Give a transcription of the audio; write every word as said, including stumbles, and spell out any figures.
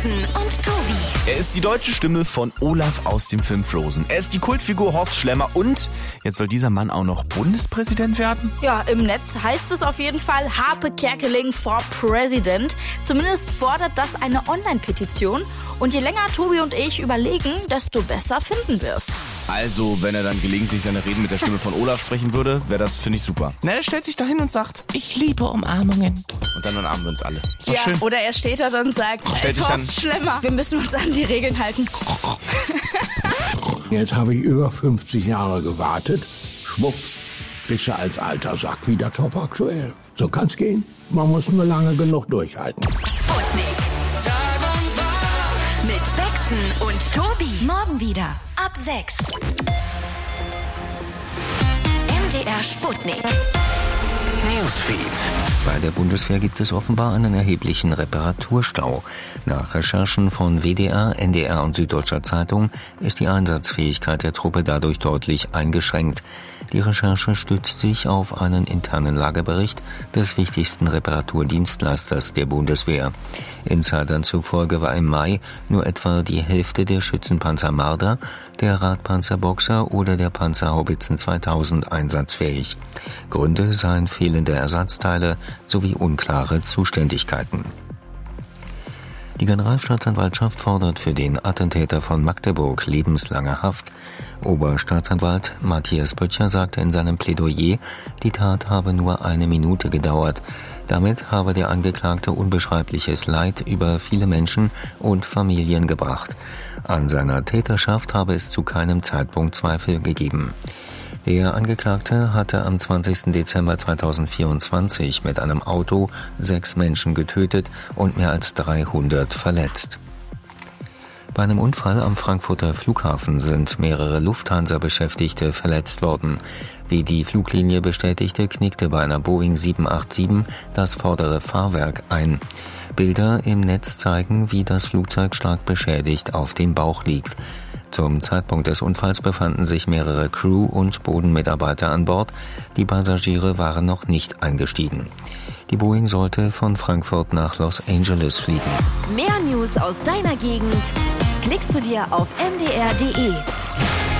Carsten und Tobi. Er ist die deutsche Stimme von Olaf aus dem Film Frozen. Er ist die Kultfigur Horst Schlemmer und jetzt soll dieser Mann auch noch Bundespräsident werden? Ja, im Netz heißt es auf jeden Fall Harpe Kerkeling for President. Zumindest fordert das eine Online-Petition. Und je länger Tobi und ich überlegen, desto besser finden wir's. Also, wenn er dann gelegentlich seine Reden mit der Stimme von Olaf sprechen würde, wäre das, finde ich, super. Na, er stellt sich da hin und sagt, ich liebe Umarmungen. Und dann umarmen wir uns alle. Ist doch ja, schön. Oder er steht da und sagt, stellt sich Horst Schlemmer, wir müssen uns an die Regeln halten. Jetzt habe ich über fünfzig Jahre gewartet. Schwupps, bist du als alter Sack wieder top aktuell. So kann's gehen. Man muss nur lange genug durchhalten. Sputnik. Tag und Tag. Mit Bexen und Tobi. Morgen wieder ab sechs. M D R Sputnik. Newsfeed. Bei der Bundeswehr gibt es offenbar einen erheblichen Reparaturstau. Nach Recherchen von W D R, N D R und Süddeutscher Zeitung ist die Einsatzfähigkeit der Truppe dadurch deutlich eingeschränkt. Die Recherche stützt sich auf einen internen Lagebericht des wichtigsten Reparaturdienstleisters der Bundeswehr. Insidern zufolge war im Mai nur etwa die Hälfte der Schützenpanzer Marder, der Radpanzer Boxer oder der Panzerhaubitzen zweitausend einsatzfähig. Gründe seien fehlende Ersatzteile sowie unklare Zuständigkeiten. Die Generalstaatsanwaltschaft fordert für den Attentäter von Magdeburg lebenslange Haft. Oberstaatsanwalt Matthias Böttcher sagte in seinem Plädoyer, die Tat habe nur eine Minute gedauert. Damit habe der Angeklagte unbeschreibliches Leid über viele Menschen und Familien gebracht. An seiner Täterschaft habe es zu keinem Zeitpunkt Zweifel gegeben. Der Angeklagte hatte am zwanzigsten Dezember zweitausendvierundzwanzig mit einem Auto sechs Menschen getötet und mehr als dreihundert verletzt. Bei einem Unfall am Frankfurter Flughafen sind mehrere Lufthansa-Beschäftigte verletzt worden. Wie die Fluglinie bestätigte, knickte bei einer Boeing sieben acht sieben das vordere Fahrwerk ein. Bilder im Netz zeigen, wie das Flugzeug stark beschädigt auf dem Bauch liegt. Zum Zeitpunkt des Unfalls befanden sich mehrere Crew- und Bodenmitarbeiter an Bord. Die Passagiere waren noch nicht eingestiegen. Die Boeing sollte von Frankfurt nach Los Angeles fliegen. Mehr News aus deiner Gegend klickst du dir auf m d r punkt d e.